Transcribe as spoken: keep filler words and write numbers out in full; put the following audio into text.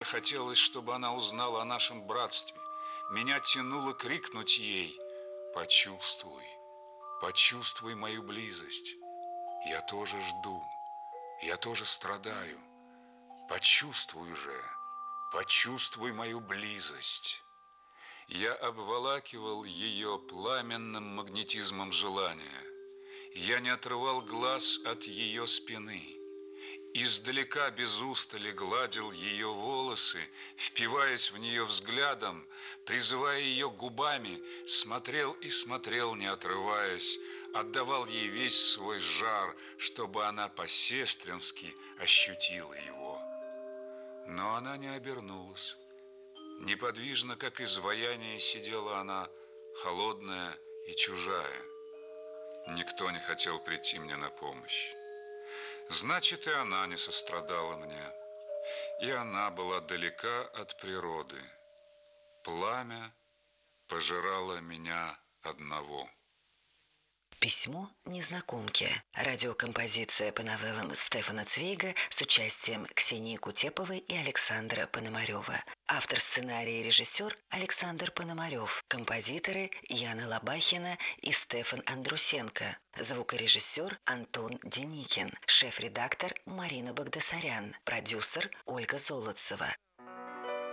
хотелось, чтобы она узнала о нашем братстве. Меня тянуло крикнуть ей: «Почувствуй, почувствуй мою близость. Я тоже жду, я тоже страдаю. Почувствуй же, почувствуй мою близость». Я обволакивал ее пламенным магнетизмом желания. Я не отрывал глаз от ее спины. Издалека без устали гладил ее волосы, впиваясь в нее взглядом, призывая ее губами, смотрел и смотрел, не отрываясь, отдавал ей весь свой жар, чтобы она по-сестрински ощутила его. Но она не обернулась. Неподвижно, как изваяние, сидела она, холодная и чужая. Никто не хотел прийти мне на помощь. Значит, и она не сострадала мне. И она была далека от природы. Пламя пожирало меня одного. Письмо незнакомки. Радиокомпозиция по новеллам Стефана Цвейга с участием Ксении Кутеповой и Александра Пономарева. Автор сценария и режиссер Александр Пономарев. Композиторы Яна Лобахина и Стефан Андрусенко. Звукорежиссер Антон Деникин. Шеф-редактор Марина Багдасарян. Продюсер Ольга Золотцева.